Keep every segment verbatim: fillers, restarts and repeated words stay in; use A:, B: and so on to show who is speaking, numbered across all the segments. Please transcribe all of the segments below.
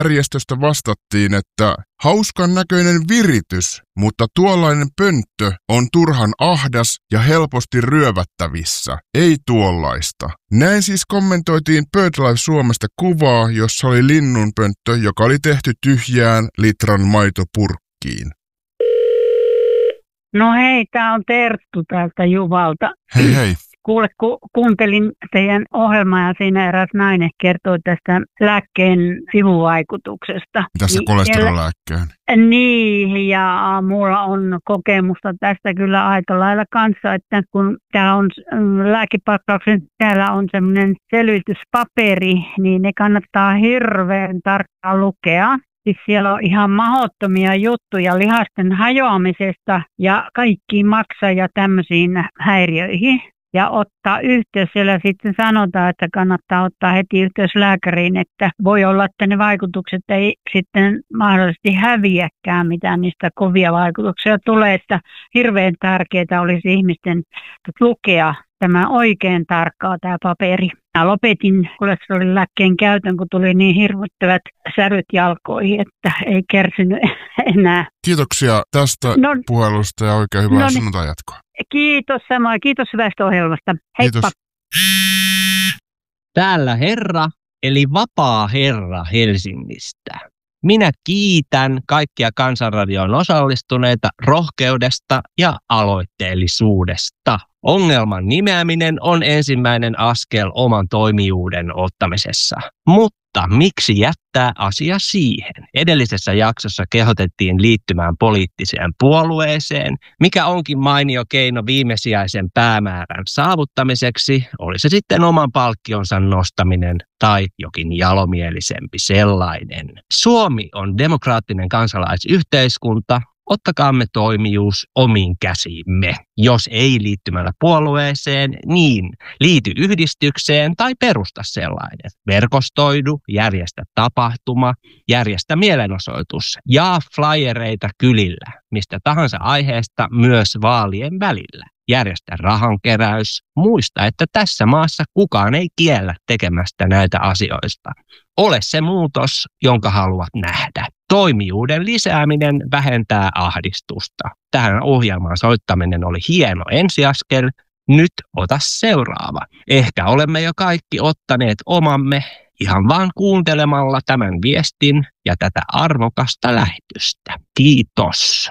A: järjestöstä vastattiin, että hauskan näköinen viritys, mutta tuollainen pönttö on turhan ahdas ja helposti ryövättävissä. Ei tuollaista. Näin siis kommentoitiin BirdLife Suomesta kuvaa, jossa oli linnunpönttö, joka oli tehty tyhjään litran maitopurkkiin.
B: No hei, tää on Terttu täältä Juvalta.
A: Hei hei.
B: Kuule, ku, kuuntelin teidän ohjelmaa ja siinä eräs nainen kertoi tästä lääkkeen sivuvaikutuksesta.
A: Tässä
B: niin,
A: kolesterolääkkeen.
B: Niin, ja mulla on kokemusta tästä kyllä aika lailla kanssa, että kun täällä on lääkepakkauksen, täällä on semmoinen selvityspaperi, niin ne kannattaa hirveän tarkkaan lukea. Siis siellä on ihan mahdottomia juttuja lihasten hajoamisesta ja kaikkiin maksa- ja tämmöisiin häiriöihin. Ja ottaa yhteys, siellä sitten sanotaan, että kannattaa ottaa heti yhteys lääkäriin, että voi olla, että ne vaikutukset ei sitten mahdollisesti häviäkään, mitään niistä kovia vaikutuksia tulee, että hirveän tärkeää olisi ihmisten lukea tämä oikein tarkkaa tämä paperi. Mä lopetin kolesterolilääkkeen käytön, kun tuli niin hirvittävät säryt jalkoihin, että ei kärsinyt enää.
A: Kiitoksia tästä no, puhelusta ja oikein hyvää no, sunnuntai jatkoa.
B: Kiitos samoin. Kiitos hyvästä ohjelmasta. Heippa.
A: Kiitos.
C: Täällä herra, eli vapaa herra Helsingistä. Minä kiitän kaikkia Kansanradioon osallistuneita rohkeudesta ja aloitteellisuudesta. Ongelman nimeäminen on ensimmäinen askel oman toimijuuden ottamisessa. Mutta miksi jättää asia siihen? Edellisessä jaksossa kehotettiin liittymään poliittiseen puolueeseen, mikä onkin mainio keino viimesijaisen päämäärän saavuttamiseksi, oli se sitten oman palkkionsa nostaminen tai jokin jalomielisempi sellainen. Suomi on demokraattinen kansalaisyhteiskunta. Ottakaamme toimijuus omiin käsiimme. Jos ei liittymällä puolueeseen, niin liity yhdistykseen tai perusta sellainen. Verkostoidu, järjestä tapahtuma, järjestä mielenosoitus, jaa flyereita kylillä, mistä tahansa aiheesta myös vaalien välillä. Järjestä rahankeräys. Muista, että tässä maassa kukaan ei kiellä tekemästä näitä asioista. Ole se muutos, jonka haluat nähdä. Toimijuuden lisääminen vähentää ahdistusta. Tähän ohjelmaan soittaminen oli hieno ensiaskel. Nyt ota seuraava. Ehkä olemme jo kaikki ottaneet omamme ihan vaan kuuntelemalla tämän viestin ja tätä arvokasta lähetystä. Kiitos.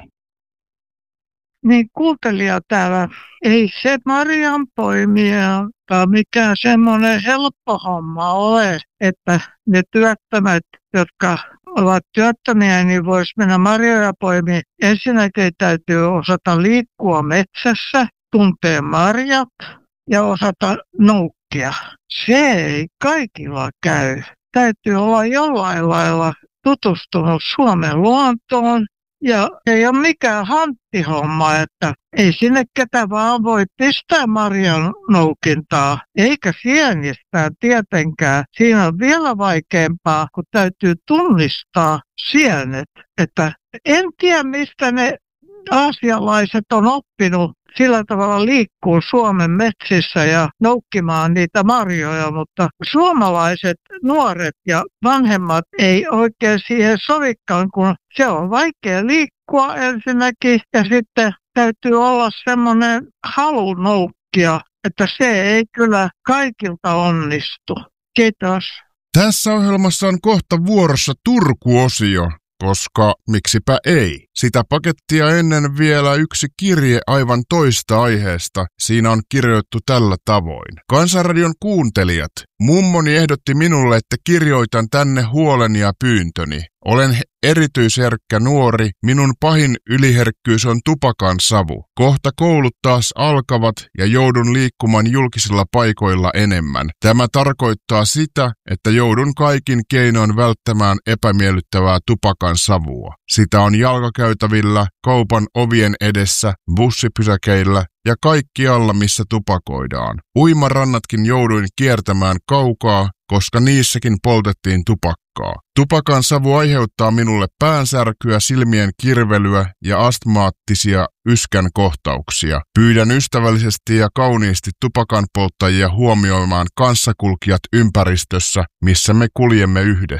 D: Niin kuuntelija täällä, ei se marjanpoimija tai mikään semmoinen helppo homma ole, että ne työttömät, jotka ovat työttömiä, niin voisi mennä marjoja poimimaan. Ensinnäkin täytyy osata liikkua metsässä, tuntea marjat ja osata noukkia. Se ei kaikilla käy. Täytyy olla jollain lailla tutustunut Suomen luontoon. Ja ei ole mikään hanttihomma, että ei sinne ketä vaan voi pistää marjan noukintaa, eikä sienistää tietenkään. Siinä on vielä vaikeampaa, kun täytyy tunnistaa sienet. Että en tiedä, mistä ne aasialaiset on oppinut sillä tavalla liikkuu Suomen metsissä ja noukkimaan niitä marjoja, mutta suomalaiset nuoret ja vanhemmat ei oikein siihen sovikaan, kun se on vaikea liikkua ensinnäkin ja sitten täytyy olla semmoinen halu noukkia, että se ei kyllä kaikilta onnistu. Kiitos.
A: Tässä ohjelmassa on kohta vuorossa Turku-osio. Koska miksipä ei. Sitä pakettia ennen vielä yksi kirje aivan toista aiheesta. Siinä on kirjoittu tällä tavoin. Kansanradion kuuntelijat, mummoni ehdotti minulle, että kirjoitan tänne huoleni ja pyyntöni. Olen erityisherkkä nuori, minun pahin yliherkkyys on tupakan savu. Kohta koulut taas alkavat ja joudun liikkumaan julkisilla paikoilla enemmän. Tämä tarkoittaa sitä, että joudun kaikin keinoin välttämään epämiellyttävää tupakan savua. Sitä on jalkakäytävillä, kaupan ovien edessä, bussipysäkeillä ja kaikkialla, missä tupakoidaan. Uimarannatkin jouduin kiertämään kaukaa, koska niissäkin poltettiin tupakkaa. Tupakan savu aiheuttaa minulle päänsärkyä, silmien kirvelyä ja astmaattisia yskän kohtauksia. Pyydän ystävällisesti ja kauniisti tupakan polttajia huomioimaan kanssakulkijat ympäristössä, missä me kuljemme yhdessä.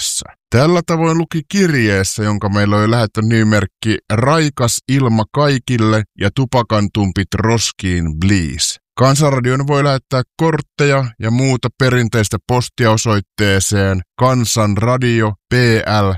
A: Tällä tavoin luki kirjeessä, jonka meillä oli lähetty nimimerkki Raikas ilma kaikille ja tupakantumpit roskiin please. Kansanradion voi lähettää kortteja ja muuta perinteistä postia osoitteeseen Kansanradio P L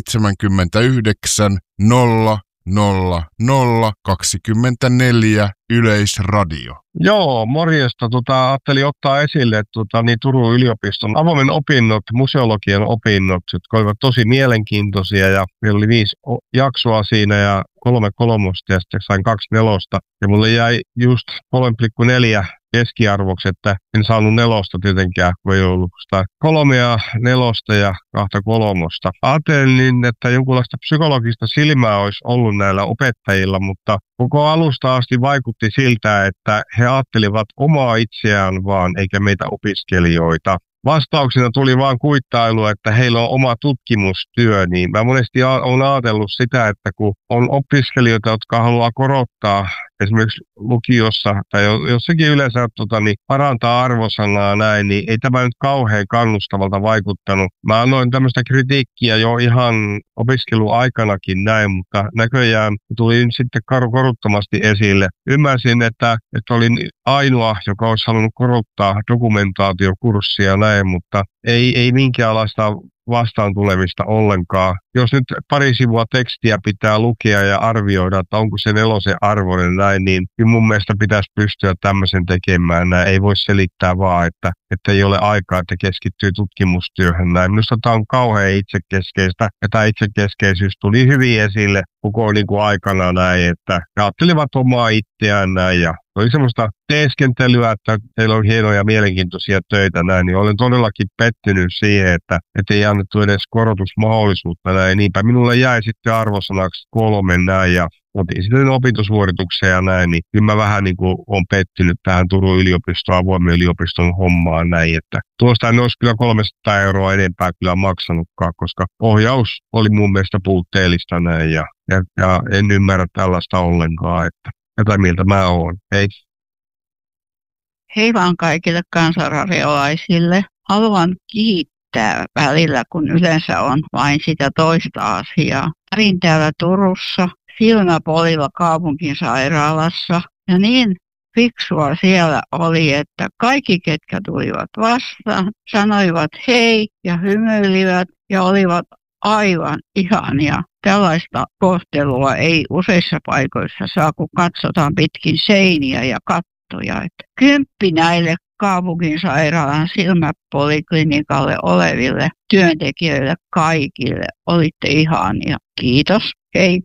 A: seitsemänkymmentäyhdeksän nolla nolla nolla kaksikymmentäneljä Yleisradio.
E: Joo, morjesta. Tota, ajattelin ottaa esille että, tota, niin Turun yliopiston avoimen opinnot, museologian opinnot, jotka olivat tosi mielenkiintoisia ja meillä oli viisi jaksoa siinä ja kolme kolmosta ja sitten sain kaksi nelosta. Ja mulle jäi just kolme pilkku neljä keskiarvoksi, että en saanut nelosta tietenkään, kun ei ollut sitä kolmea nelosta ja kahta kolmosta. Ajattelin, että jonkunlaista psykologista silmää olisi ollut näillä opettajilla, mutta koko alusta asti vaikutti siltä, että he ajattelivat omaa itseään vaan, eikä meitä opiskelijoita. Vastauksena tuli vaan kuittailu, että heillä on oma tutkimustyö, niin mä monesti olen ajatellut sitä, että kun on opiskelijoita, jotka haluaa korottaa esimerkiksi lukiossa tai jossakin yleensä tota, niin parantaa arvosanaa näin, niin ei tämä nyt kauhean kannustavalta vaikuttanut. Mä annoin tämmöistä kritiikkiä jo ihan opiskeluaikanakin näin, mutta näköjään tuli sitten koruttomasti esille. Ymmärsin, että, että olin ainoa, joka olisi halunnut korottaa dokumentaatiokurssia näin, mutta ei, ei minkäänlaista vastaan tulemista ollenkaan. Jos nyt pari sivua tekstiä pitää lukea ja arvioida, että onko se nelosen arvoinen näin, niin mun mielestä pitäisi pystyä tämmöisen tekemään. Näin ei voi selittää vaan, että, että ei ole aikaa, että keskittyy tutkimustyöhön näin. Minusta tämä on kauhean itsekeskeistä ja tämä itsekeskeisyys tuli hyvin esille koko niin kuin aikana näin, että ajattelivat omaa itseään näin ja oli semmoista teeskentelyä, että teillä on hienoja ja mielenkiintoisia töitä näin, niin olen todellakin pettynyt siihen, että, että ei annettu edes korotusmahdollisuutta näin. Niinpä minulle jäi sitten arvosanaksi kolme näin ja otin sitten opintosuorituksia ja näin, niin kyllä mä vähän niin kuin olen pettynyt tähän Turun yliopiston, avoimen yliopiston hommaan näin, että tuosta en olisi kyllä kolmesataa euroa enempää kyllä maksanutkaan, koska ohjaus oli mun mielestä puutteellista näin ja, ja, ja en ymmärrä tällaista ollenkaan, että mitä mieltä mä oon. Hei.
D: Hei vaan kaikille kansanradiolaisille. Haluan kiittää välillä, kun yleensä on vain sitä toista asiaa. Olin täällä Turussa, Silmäpolilla kaupunginsairaalassa. Ja niin fiksua siellä oli, että kaikki, ketkä tulivat vastaan, sanoivat hei ja hymyilivät ja olivat aivan ihania. Tällaista kohtelua ei useissa paikoissa saa, kun katsotaan pitkin seiniä ja kattoja. Että kymppi näille kaupunginsairaalan silmäpoliklinikalle oleville työntekijöille kaikille. Olitte ihania. Kiitos. Hei.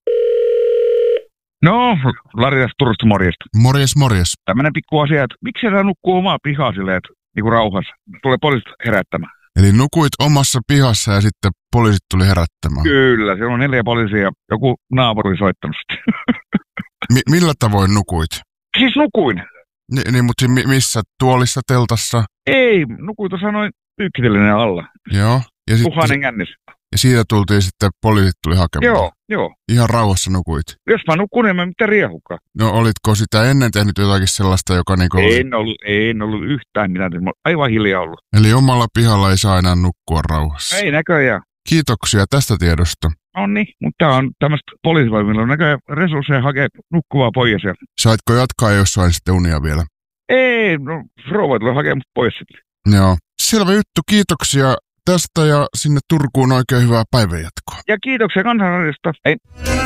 F: No, Lari tästä Turusta, morjesta.
A: Morjes, morjes.
F: Tämmöinen pikku asia, että miksi sä nukkuu omaa pihaa silleen, että niinku rauhassa? Tulee poliisit herättämään.
A: Eli nukuit omassa pihassa ja sitten poliisit tuli herättämään.
F: Kyllä, siellä on neljä poliisia ja joku naapuri oli soittanut sitten.
A: Mi- millä tavoin nukuit?
F: Siis nukuin.
A: Ni- niin, mutta mi- missä? Tuolissa, teltassa?
F: Ei, nukuin tuossa noin pyykkitellinen alla.
A: Joo. Ja, sit,
F: Tuhannen kännissä.
A: ja siitä tultiin sitten, poliisit tuli hakemaan.
F: Joo, joo.
A: Ihan rauhassa nukuit.
F: Jos mä nukun, en mä mitään riehukaan.
A: No olitko sitä ennen tehnyt jotakin sellaista, joka niinku...
F: En ollut, en ollut yhtään mitään. Mä olen aivan hiljaa ollut.
A: Eli omalla pihalla ei saa enää nukkua rauhassa.
F: Ei näköjään.
A: Kiitoksia tästä tiedosta.
F: No niin, mutta tää on tämmöistä poliisivoimilla. On näköjään resursseja hakea nukkuvaa pois sieltä.
A: Saitko jatkaa jossain sitten unia vielä?
F: Ei, no rouva tulee hakemaan mut pois sitten.
A: Joo. Selvä juttu, kiitoksia tästä ja sinne Turkuun oikein hyvää päivänjatkoa.
F: Ja kiitoksia Kansanradiosta. Hei.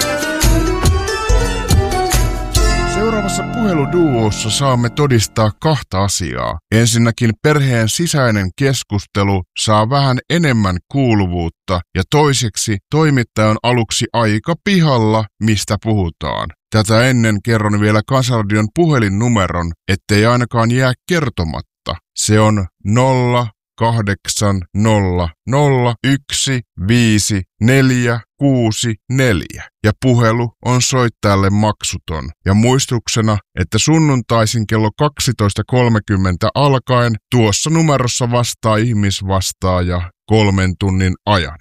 A: Seuraavassa puheluduossa saamme todistaa kahta asiaa. Ensinnäkin perheen sisäinen keskustelu saa vähän enemmän kuuluvuutta ja toiseksi toimittaja on aluksi aika pihalla, mistä puhutaan. Tätä ennen kerron vielä Kansanradion puhelinnumeron, ettei ainakaan jää kertomatta. Se on nolla kahdeksan nolla nolla yksi viisi neljä kuusi neljä ja puhelu on soittajalle maksuton. Ja muistuksena, että sunnuntaisin kello kaksitoista kolmekymmentä alkaen tuossa numerossa vastaa ihmisvastaaja kolmen tunnin ajan.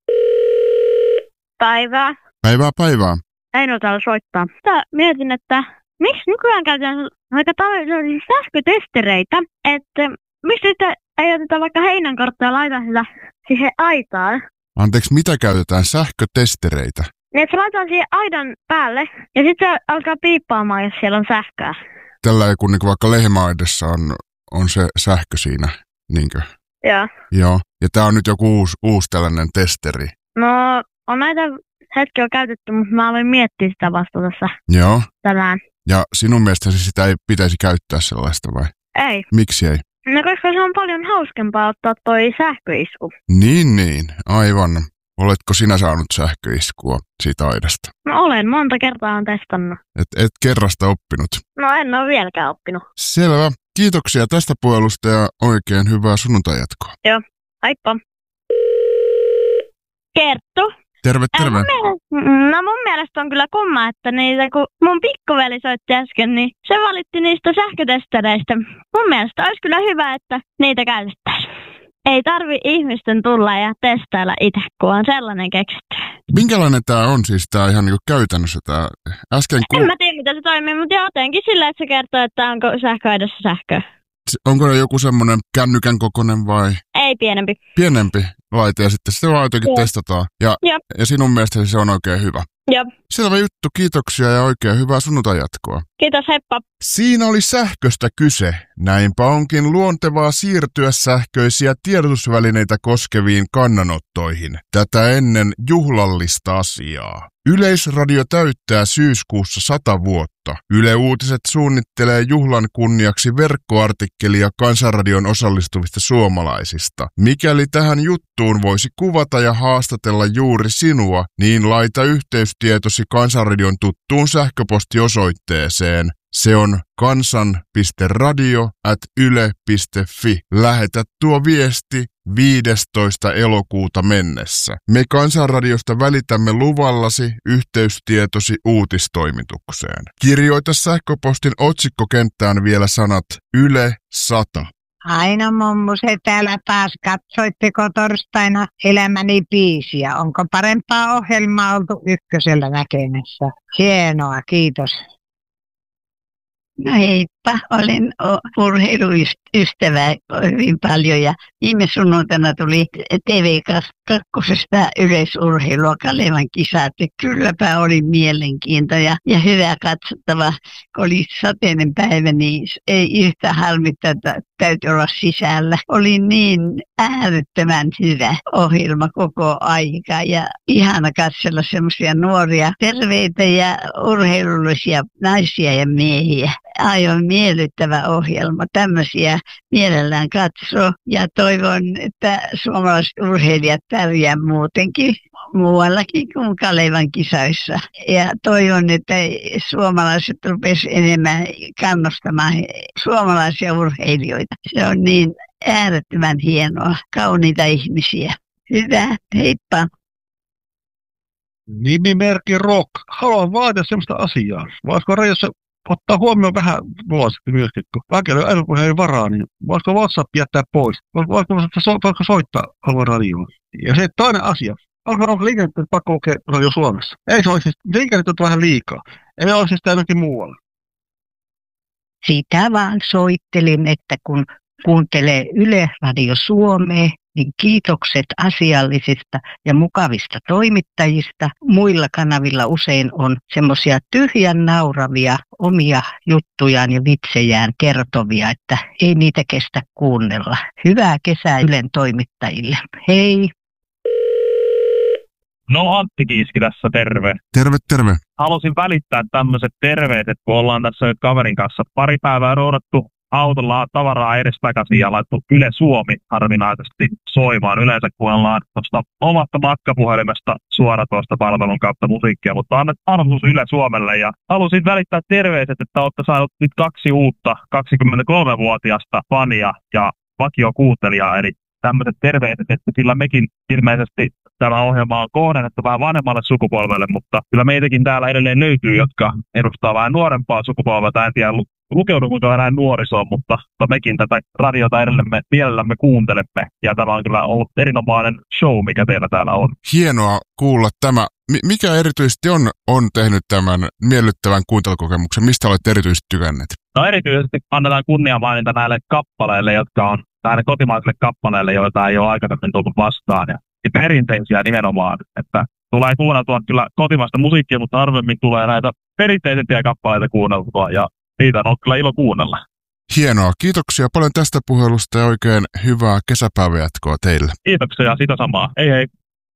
B: Päivää.
A: Päivää päivää.
B: Eino täällä soittaa. Tää mietin, että miksi nykyään käytetään aika tavallisia sähkötestereitä, että miksi sitä ei oteta vaikka heinänkorttia ja laita sitä siihen aitaan.
A: Anteeksi, mitä käytetään? Sähkötestereitä?
G: Niin, että se laitetaan siihen aidan päälle ja sitten se alkaa piippaamaan, jos siellä on sähköä.
A: Tällä kun niin vaikka lehmäaidassa on, on se sähkö siinä, niinkö?
G: Joo.
A: Joo. Ja tää on nyt joku uusi, uusi tällainen testeri.
G: No, on näitä hetkiä käytetty, mutta mä aloin miettiä sitä vasta tässä
A: Joo.
G: tänään.
A: Ja sinun mielestäsi sitä ei pitäisi käyttää sellaista vai?
G: Ei.
A: Miksi ei?
G: No, koska se on paljon hauskempaa ottaa toi sähköisku.
A: Niin, niin. Aivan. Oletko sinä saanut sähköiskua siitä aidasta?
G: No olen, monta kertaa on testannut.
A: Et, et kerrasta oppinut?
G: No en ole vieläkään oppinut.
A: Selvä. Kiitoksia tästä puhelusta ja oikein hyvää sunnuntai-jatkoa.
G: Joo, haippa. Kerttu.
A: Terve, terve.
G: Äh, mun mielestä, no mun mielestä on kyllä kumma, että niitä, kun mun pikkuveli soitti äsken, niin se valitti niistä sähkötestereistä. Mun mielestä olisi kyllä hyvä, että niitä käytettäisiin. Ei tarvi ihmisten tulla ja testailla itse, kun on sellainen keksitty.
A: Minkälainen tää on siis tää ihan niinku käytännössä tää äsken ku...
G: En mä tiedä, miten se toimii, mutta jotenkin sillä, että se kertoo, että onko sähköaidassa sähköä.
A: Onko ne joku semmoinen kännykän kokoinen vai?
G: Ei, pienempi.
A: Pienempi laite ja sitten sitä vaan jotenkin
G: Joo.
A: testataan. Ja,
G: Joo.
A: ja sinun mielestäsi se on oikein hyvä.
G: Joo.
A: Selvä juttu, kiitoksia ja oikein hyvää sunnuntai-jatkoa.
G: Kiitos, heippa.
A: Siinä oli sähköstä kyse. Näinpä onkin luontevaa siirtyä sähköisiä tiedotusvälineitä koskeviin kannanottoihin. Tätä ennen juhlallista asiaa. Yleisradio täyttää syyskuussa sata vuotta. Yle Uutiset suunnittelee juhlan kunniaksi verkkoartikkelia Kansanradion osallistuvista suomalaisista. Mikäli tähän juttuun voisi kuvata ja haastatella juuri sinua, niin laita yhteystietosi Kansanradion tuttuun sähköpostiosoitteeseen. Se on kansan piste radio ät yle piste fi. Lähetä tuo viesti viidestoista elokuuta mennessä. Me Kansanradiosta välitämme luvallasi yhteystietosi uutistoimitukseen. Kirjoita sähköpostin otsikkokenttään vielä sanat Yle sata.
D: Aina mummuse täällä taas. Katsoitteko torstaina Elämäni biisiä? Onko parempaa ohjelmaa oltu ykkösellä näkemässä? Hienoa, kiitos.
H: No heippa, olen urheiluystävä hyvin paljon ja viime sunnuntaina tuli T V kakkosesta yleisurheilua Kalevan kisat. Kylläpä oli mielenkiintoa ja, ja hyvä katsottava. Kun oli sateinen päivä, niin ei yhtä harmittaa, että täytyy olla sisällä. Oli niin äärettömän hyvä ohjelma koko aika ja ihana katsella semmoisia nuoria, terveitä ja urheilullisia naisia ja miehiä. Aivan miellyttävä ohjelma. Tämmöisiä mielellään katsoo ja toivon, että suomalaiset urheilijat pärjää muutenkin muuallakin kuin Kalevan kisoissa. Ja toivon, että suomalaiset rupesivat enemmän kannustamaan suomalaisia urheilijoita. Se on niin äärettömän hienoa, kauniita ihmisiä. Hyvä, heippa.
E: Nimimerkki Rock. Haluan vaatia semmoista asiaa. Voisiko radiossa ottaa huomioon vähän vuosi myöskin, kun kaikilla ei ole varaa, niin voisiko WhatsApp jättää pois? Voisiko, voisiko soittaa halua radioon? Ja se toinen asia. Onko, onko liikennettä pakko lukea radio Suomessa? Ei se olisi. Liikennettä on vähän liikaa. Ei me olisi sitä ainakin muualla.
D: Sitä vaan soittelin, että kun kuuntelee Yle Radio Suomea, niin kiitokset asiallisista ja mukavista toimittajista. Muilla kanavilla usein on semmoisia tyhjän nauravia omia juttujaan ja vitsejään kertovia, että ei niitä kestä kuunnella. Hyvää kesää Ylen toimittajille. Hei!
I: No Antti Kiiski tässä, terve.
A: Terve, terve.
I: Halusin välittää tämmöiset terveiset, kun ollaan tässä nyt kaverin kanssa pari päivää roudattu autolla tavaraa edestakaisin ja laittu Yle Suomi harvinaisesti soimaan. Yleensä kuunnellaan tuosta omasta matkapuhelimesta suora tuosta palvelun kautta musiikkia, mutta annet arvostus Yle Suomelle ja halusin välittää terveiset, että olette saanut nyt kaksi uutta kaksikymmentäkolmevuotiasta fania ja vakiokuuntelijaa, eli tämmöiset terveiset, että sillä mekin ilmeisesti tämä ohjelma on kohdennettu vähän vanhemmalle sukupolvelle, mutta kyllä meitäkin täällä edelleen löytyy, jotka edustaa vähän nuorempaa sukupolvea. En tiedä, lukeudummeko enää nuorisoon, mutta, mutta mekin tätä radiota edelleen me mielellämme kuuntelemme. Ja tämä on kyllä ollut erinomainen show, mikä teillä täällä on.
A: Hienoa kuulla tämä. M- mikä erityisesti on, on tehnyt tämän miellyttävän kuuntelukokemuksen? Mistä olette erityisesti tykänneet?
I: No erityisesti annetaan kunniamaininta näille kappaleille, jotka on näille kotimaisille kappaleille, joita ei ole aikaisemmin tullut vastaan. Ja perinteisiä nimenomaan, että tulee kuunneltua kyllä kotimaista musiikkia, mutta harvemmin tulee näitä perinteisempiä kappaleita kuunneltua ja niitä on kyllä ilo kuunnella.
A: Hienoa. Kiitoksia paljon tästä puhelusta ja oikein hyvää kesäpäivänjatkoa teille.
I: Kiitoksia, sitä samaa. Hei hei.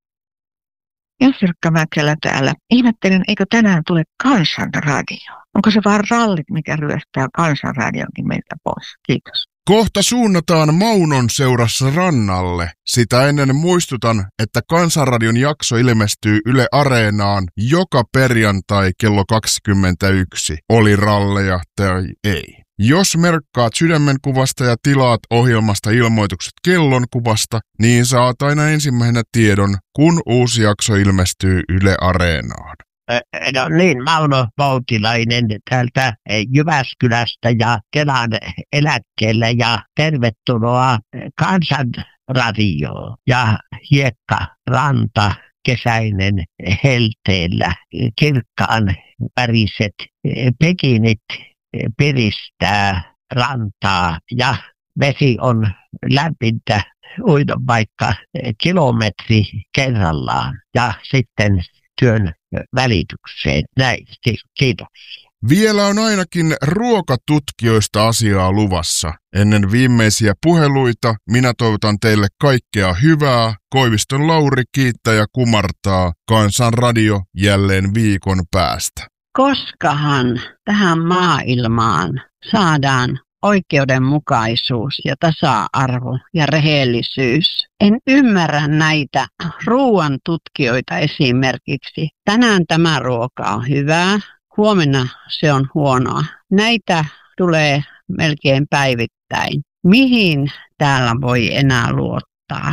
D: Josirkka Mäkelä täällä. Ihmettelen, eikö tänään tule Kansanradio? Onko se vaan rallit, mikä ryöstää Kansanradionkin meiltä pois? Kiitos.
A: Kohta suunnataan Maunon seurassa rannalle. Sitä ennen muistutan, että Kansanradion jakso ilmestyy Yle Areenaan joka perjantai kello kaksikymmentäyksi. Oli ralleja tai ei. Jos merkkaat sydämenkuvasta ja tilaat ohjelmasta ilmoitukset kellonkuvasta, niin saat aina ensimmäisenä tiedon, kun uusi jakso ilmestyy Yle Areenaan.
J: No niin, Mauno Voutilainen täältä Jyväskylästä ja Kelan eläkkeelle ja tervetuloa Kansanradioon ja hiekkaranta kesäinen helteellä. Kirkkaan väriset pekinit piristää rantaa ja vesi on lämmintä uida vaikka kilometri kerrallaan ja sitten työn välitykseen. Näin, kiitoksia.
A: Vielä on ainakin ruokatutkijoista asiaa luvassa. Ennen viimeisiä puheluita minä toivotan teille kaikkea hyvää. Koiviston Lauri kiittää ja kumartaa. Kansanradio jälleen viikon päästä.
H: Koskahan tähän maailmaan saadaan oikeudenmukaisuus ja tasa-arvo ja rehellisyys. En ymmärrä näitä ruoan tutkijoita esimerkiksi. Tänään tämä ruoka on hyvää, huomenna se on huonoa. Näitä tulee melkein päivittäin. Mihin täällä voi enää luottaa?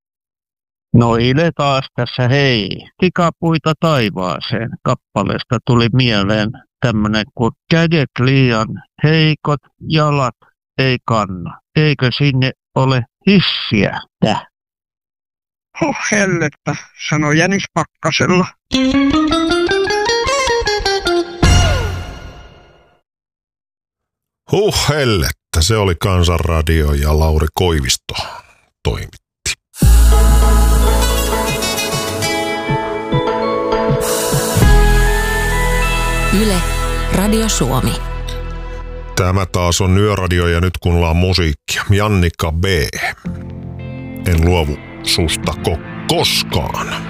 J: No Ile taas tässä, hei. Tikapuita taivaaseen kappaleesta tuli mieleen tämmönen kuin kädet liian heikot, jalat ei kanna. Eikö sinne ole hissiä? Täh.
D: Oh hellettä, sanoi Jänis Pakkasella.
K: Huh hellettä, se oli Kansanradio ja Lauri Koivisto toimitti.
L: Yle, Radio Suomi.
K: Tämä taas on Yöradio ja nyt kuunnellaan musiikkia. Jannika B. En luovu susta ko- koskaan.